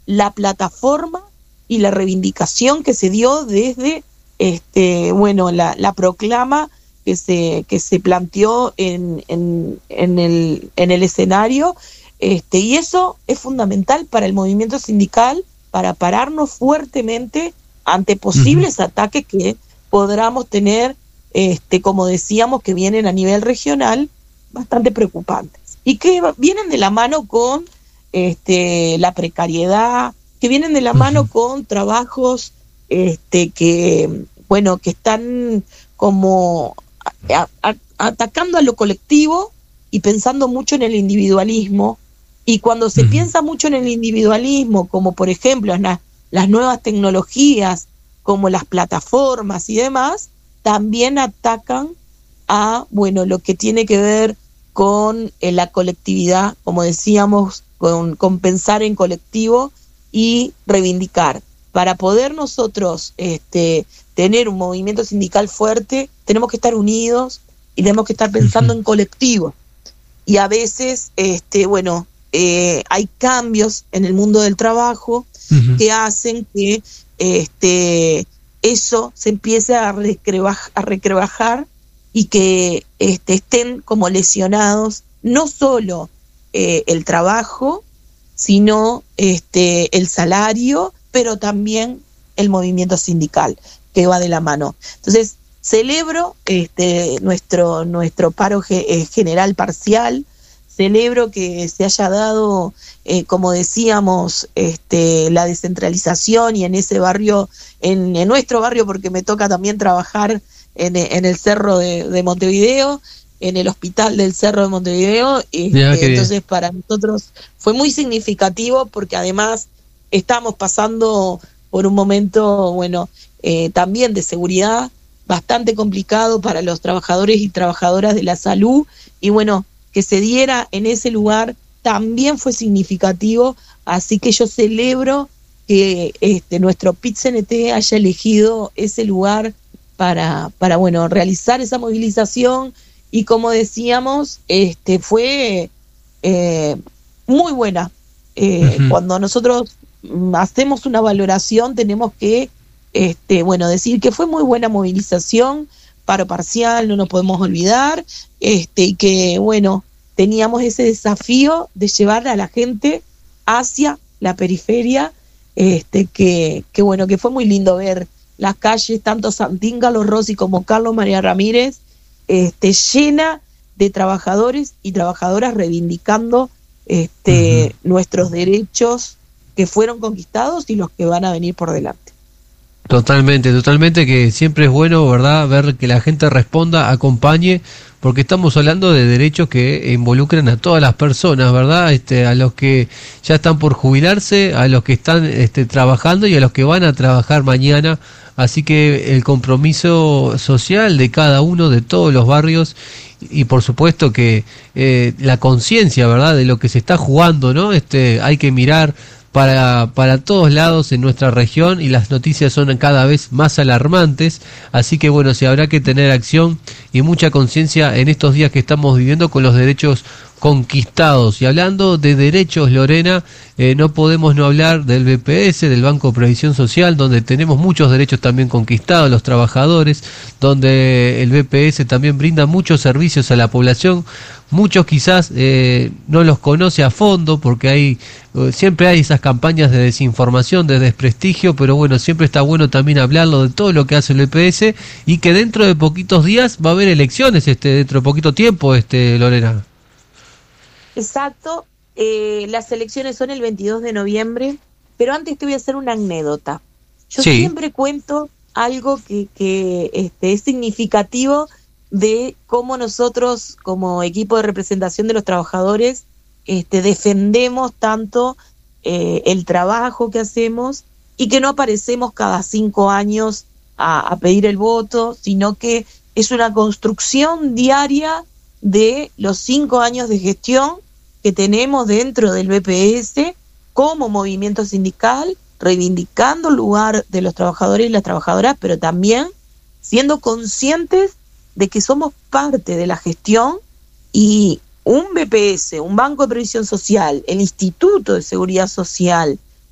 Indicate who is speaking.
Speaker 1: la plataforma y la reivindicación que se dio desde la proclama que se planteó en el escenario, y eso es fundamental para el movimiento sindical, para pararnos fuertemente ante posibles ataques que podamos tener, como decíamos, que vienen a nivel regional, bastante preocupantes, y que vienen de la mano con la precariedad, que vienen de la mano con trabajos que están como atacando a lo colectivo y pensando mucho en el individualismo. Y cuando se piensa mucho en el individualismo, como por ejemplo las nuevas tecnologías, como las plataformas y demás, también atacan a lo que tiene que ver con la colectividad, como decíamos, con pensar en colectivo y reivindicar. Para poder nosotros tener un movimiento sindical fuerte, tenemos que estar unidos y tenemos que estar pensando en colectivo. Y a veces, hay cambios en el mundo del trabajo que hacen que eso se empiece a recrebajar y que estén como lesionados no solo el trabajo, sino el salario, pero también el movimiento sindical, que va de la mano. Entonces, celebro nuestro paro general parcial, celebro que se haya dado, como decíamos, la descentralización, y en ese barrio, en nuestro barrio, porque me toca también trabajar en el Cerro de Montevideo, en el hospital del Cerro de Montevideo, entonces para nosotros fue muy significativo, porque además estamos pasando por un momento, también de seguridad bastante complicado para los trabajadores y trabajadoras de la salud, y que se diera en ese lugar también fue significativo, así que yo celebro que nuestro PIT-CNT haya elegido ese lugar para realizar esa movilización, y como decíamos, fue muy buena. Cuando nosotros hacemos una valoración, tenemos que decir que fue muy buena movilización, paro parcial, no nos podemos olvidar, y que teníamos ese desafío de llevar a la gente hacia la periferia, que fue muy lindo ver las calles, tanto Santín, Carlos Rossi como Carlos María Ramírez, llena de trabajadores y trabajadoras reivindicando nuestros derechos que fueron conquistados y los que van a venir por delante.
Speaker 2: Totalmente, que siempre es bueno, ¿verdad?, ver que la gente responda, acompañe, porque estamos hablando de derechos que involucran a todas las personas, ¿verdad?, a los que ya están por jubilarse, a los que están trabajando y a los que van a trabajar mañana. Así que el compromiso social de cada uno, de todos los barrios, y por supuesto que la conciencia, ¿verdad?, de lo que se está jugando, ¿no? Hay que mirar para todos lados en nuestra región, y las noticias son cada vez más alarmantes, así que sí, habrá que tener acción y mucha conciencia en estos días que estamos viviendo con los derechos conquistados. Y hablando de derechos, Lorena, no podemos no hablar del BPS, del Banco de Previsión Social, donde tenemos muchos derechos también conquistados, los trabajadores, donde el BPS también brinda muchos servicios a la población. Muchos quizás no los conoce a fondo, porque siempre hay esas campañas de desinformación, de desprestigio, pero siempre está bueno también hablarlo de todo lo que hace el BPS, y que dentro de poquitos días va a haber elecciones, dentro de poquito tiempo, Lorena.
Speaker 1: Exacto, las elecciones son el 22 de noviembre, pero antes te voy a hacer una anécdota. Yo siempre cuento algo que es significativo de cómo nosotros, como equipo de representación de los trabajadores, defendemos tanto el trabajo que hacemos, y que no aparecemos cada 5 años a pedir el voto, sino que es una construcción diaria de los 5 años de gestión que tenemos dentro del BPS como movimiento sindical, reivindicando el lugar de los trabajadores y las trabajadoras, pero también siendo conscientes de que somos parte de la gestión, y un BPS, un Banco de Previsión Social, el Instituto de Seguridad Social